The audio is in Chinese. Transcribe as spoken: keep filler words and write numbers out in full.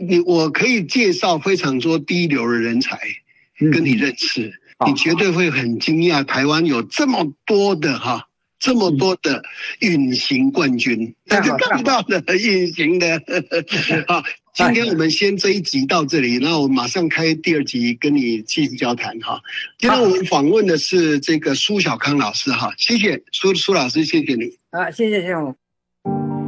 你我可以介绍非常多第一流的人才跟你认识，嗯、你绝对会很惊讶，台湾有这么多的哈。这么多的隐形冠军，大家看不到的隐形的。好，今天我们先这一集到这里，然后我马上开第二集跟你继续交谈哈。今天我们访问的是这个苏小康老师哈，谢谢苏苏老师，谢谢你。 啊，谢谢谢谢。